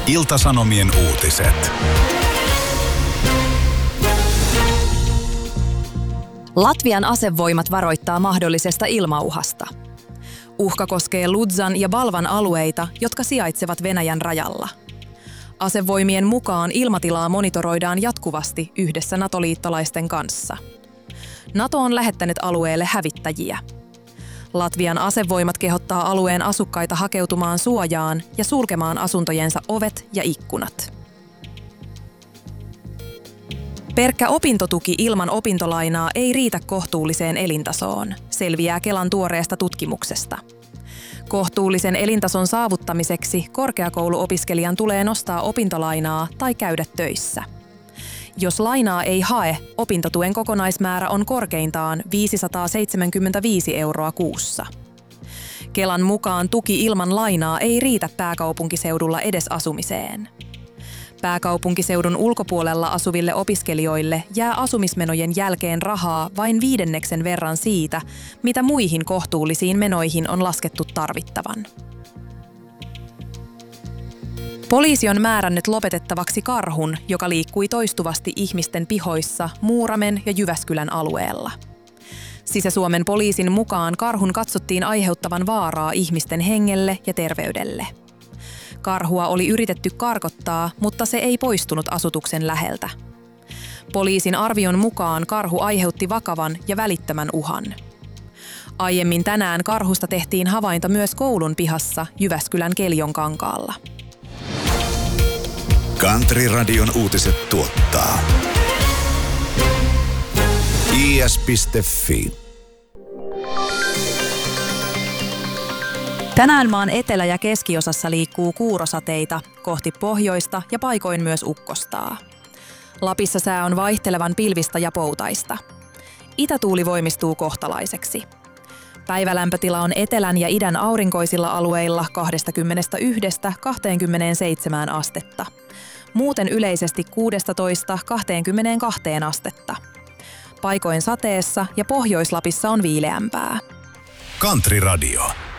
Ilta-Sanomien uutiset. Latvian asevoimat varoittaa mahdollisesta ilmauhasta. Uhka koskee Ludzan ja Balvan alueita, jotka sijaitsevat Venäjän rajalla. Asevoimien mukaan ilmatilaa monitoroidaan jatkuvasti yhdessä NATO-liittolaisten kanssa. NATO on lähettänyt alueelle hävittäjiä. Latvian asevoimat kehottaa alueen asukkaita hakeutumaan suojaan ja sulkemaan asuntojensa ovet ja ikkunat. Pelkkä opintotuki ilman opintolainaa ei riitä kohtuulliseen elintasoon, selviää Kelan tuoreesta tutkimuksesta. Kohtuullisen elintason saavuttamiseksi korkeakouluopiskelijan tulee nostaa opintolainaa tai käydä töissä. Jos lainaa ei hae, opintotuen kokonaismäärä on korkeintaan 575 € kuussa. Kelan mukaan tuki ilman lainaa ei riitä pääkaupunkiseudulla edes asumiseen. Pääkaupunkiseudun ulkopuolella asuville opiskelijoille jää asumismenojen jälkeen rahaa vain 1/5 verran siitä, mitä muihin kohtuullisiin menoihin on laskettu tarvittavan. Poliisi on määrännyt lopetettavaksi karhun, joka liikkui toistuvasti ihmisten pihoissa Muuramen ja Jyväskylän alueella. Sisä-Suomen poliisin mukaan karhun katsottiin aiheuttavan vaaraa ihmisten hengelle ja terveydelle. Karhua oli yritetty karkottaa, mutta se ei poistunut asutuksen läheltä. Poliisin arvion mukaan karhu aiheutti vakavan ja välittömän uhan. Aiemmin tänään karhusta tehtiin havainto myös koulun pihassa Jyväskylän Keljonkankaalla. Country-radion uutiset tuottaa is.fi. Tänään maan etelä- ja keskiosassa liikkuu kuurosateita kohti pohjoista ja paikoin myös ukkostaa. Lapissa sää on vaihtelevan pilvistä ja poutaista. Itätuuli voimistuu kohtalaiseksi. Päivälämpötila on etelän ja idän aurinkoisilla alueilla 21–27 astetta. Muuten yleisesti 16–22 astetta. Paikoin sateessa ja Pohjois-Lapissa on viileämpää. Country Radio.